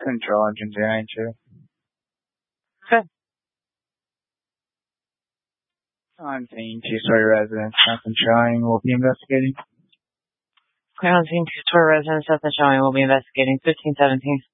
Control engine 092. Okay. On scene, two-story residence, nothing showing. We'll be investigating. Okay, on scene, two-story residence, nothing showing. We'll be investigating. 1517.